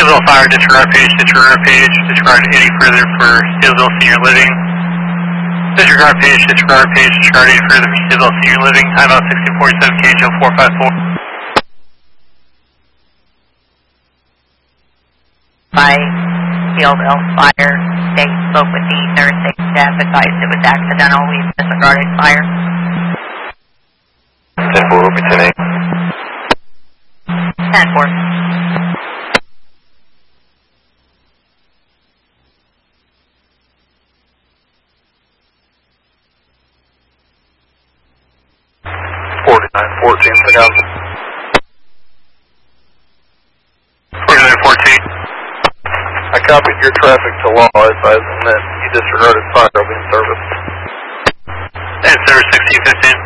Steelsville Fire, disregard page, disregard any further for Steelsville Senior Living. Disregard page, disregard any further for Steelsville Senior Living. I'm out 1647 KHO 454. By Steelsville Fire, they spoke with the nursing staff, advised it was accidental. We disregarded fire. 10-4, will be 10-8. 10-4. Pick up. 4914. I copied your traffic to law advising that you disregarded fire will be in service. And service 1615.